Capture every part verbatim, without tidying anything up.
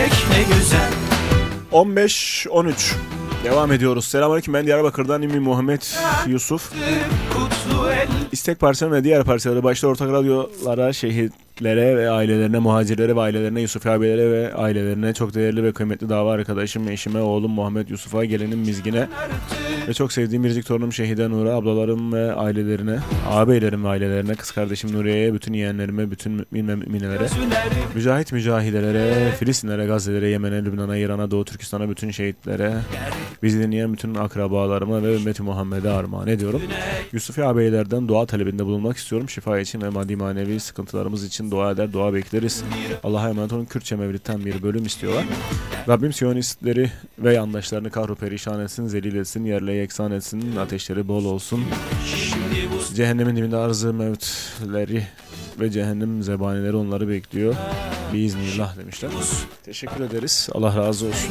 Ne güzel. on beş on üç devam ediyoruz. Selamünaleyküm, ben Diyarbakır'dan İmmi Muhammed Yusuf. İstek Partisi'ne ve diğer partileri başta ortak radyolara, şehitlere ve ailelerine, muhacirlere ve ailelerine, Yusuf abilere ve ailelerine, çok değerli ve kıymetli dava arkadaşım, eşime, oğlum Muhammed Yusuf'a, gelinim Mizgin'e ve çok sevdiğim biricik torunum Şehide Nur'a, ablalarım ve ailelerine, ağabeylerim ve ailelerine, kız kardeşim Nuriye'ye, bütün yeğenlerime, bütün mümin ve müminelere, mücahit mücahidelere, Filistinlere, Gazze'lere, Yemen'e, Lübnan'a, İran'a, Doğu Türkistan'a, bütün şehitlere, bizi dinleyen bütün akrabalarıma ve ümmeti Muhammed'e armağan ediyorum. Yusufi ağabeylerden dua talebinde bulunmak istiyorum. Şifa için ve maddi manevi sıkıntılarımız için dua eder, dua bekleriz. Allah'a emanet olun. Kürtçe Mevlid'den bir bölüm istiyorlar. Rabbim Siyonistleri ve yandaşlarını kahru perişan etsin, zelil etsin, yerle yeksan etsin, ateşleri bol olsun. Cehennemin dibinde arzı mevtleri ve cehennem zebanileri onları bekliyor. Biiznillah demişler. Teşekkür ederiz. Allah razı olsun.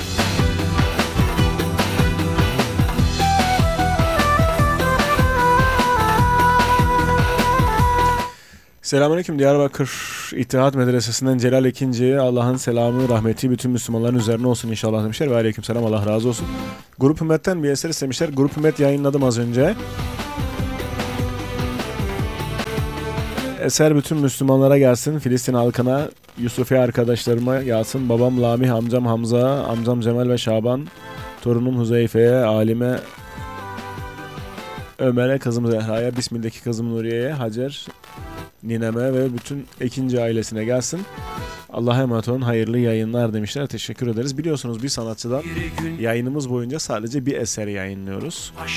Selamünaleyküm, Diyarbakır İttihat Medresesi'nden Celal İkinci'ye Allah'ın selamı, rahmeti bütün Müslümanların üzerine olsun inşallah demişler. Ve aleykümselam, Allah razı olsun. Grup Ümmet'ten bir eser istemişler. Grup Ümmet yayınladım az önce. Eser bütün Müslümanlara gelsin, Filistin halkına, Yusufi arkadaşlarıma gelsin. Babam Lamih, amcam Hamza, amcam Cemal ve Şaban, torunum Huzeyfe'ye, Alime, Ömer'e, kızım Zehra'ya, Bismil'deki kızım Nuriye'ye, Hacer, nineme ve bütün ikinci ailesine gelsin. Allah'a emanet olun, hayırlı yayınlar demişler. Teşekkür ederiz. Biliyorsunuz bir sanatçıdan yayınımız boyunca sadece bir eser yayınlıyoruz.